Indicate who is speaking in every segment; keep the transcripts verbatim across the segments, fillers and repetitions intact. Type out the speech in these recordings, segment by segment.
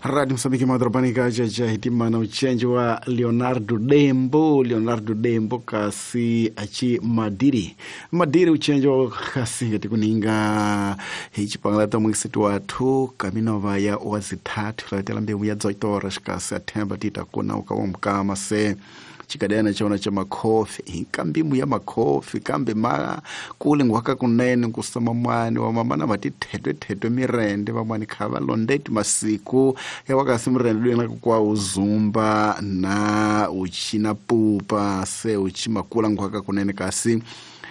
Speaker 1: Radio Msambiki Madrobani kaja hitima na uchenji wa Leonardo Dembo Leonardo Dembo kasi achi Madiri Madiri uchenji wa kasi ngati kuninga hichi panglata mwiksitu watu kaminova ya wazitatu latela mbimu ya zoitora shikasi atemba tita kuna ukawa mkama se chikadena chona cha makofi kambimu ya makofi kambi maa kule ngwaka kunene kusama mwani wa mamana matithetwe thetwe mirende wa mwani kava londeti masiku ya wakasi mirende duena kwa uzumba na uchina pupa se uchima kula ngwaka kunene kasi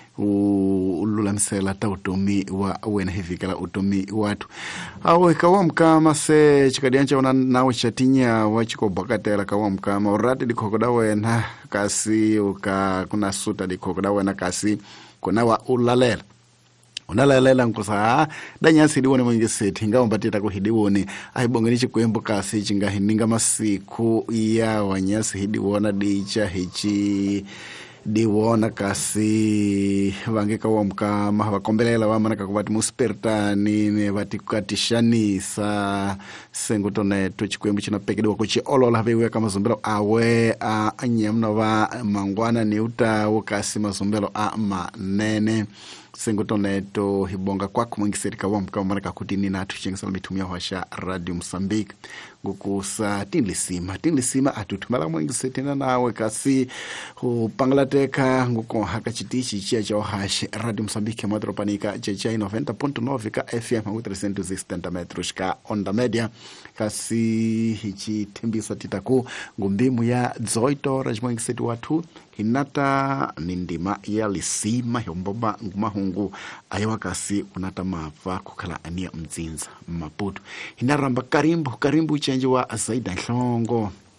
Speaker 1: ululamisela ta utomi wa wena hivikala utomi watu awe kawa mkama se chikadiancha wana nawe chatinya wachiko bakatela kawa mkama urati di kokoda wena kasi uka kuna suta di kokoda wena kasi kuna wa ulalela unalalela nkusa danya sidi wone mwingi seti nga mbatita kuhidi wone ahibongenichi kuembo kasi chinga hininga masiku iya wanyasi hidi wona dicha hichi diwona kasi vangeka wa mkama wakombelela wamana kakubati muspertani ne vatikukatishanisa sengutone tuchikwembu china pekedewa kuchi olola vewe kama zumbelo awe a anyamna wa mangwana ni utawo kasi mazumbelo a manene sengutone to hibonga kwako mwengiserika wa mkama manaka kutini na tuchingisala mitumia washa Radio Msambiki ngukusa tinlisima tinlisima atutumala mwengisetina nawe kasi upanglateka nguko haka chitichi chia cha hashi Radio Msambiki madropanika checha noventa ponto nove ka F M ngu trezentos e setenta metros ka onda media kasi hichi timbisa titaku ngumbimu ya zoito horas mwengiseti watu hinata nindima ya lisima yomboba ngumahungu ayawa kasi unata mava kukala ania mzinza Maputo hinaramba karimbu karimbu chenji wa Zaida Nhlongo